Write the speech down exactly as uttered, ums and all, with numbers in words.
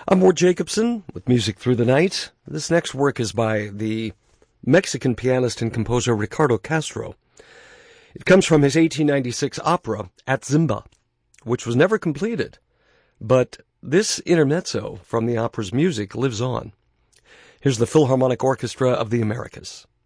I'm Ward Jacobson with Music Through the Night. This next work is by the Mexican pianist and composer Ricardo Castro. It comes from his eighteen ninety-six opera, At Zimba, which was never completed. But this intermezzo from the opera's music lives on. Here's the Philharmonic Orchestra of the Americas.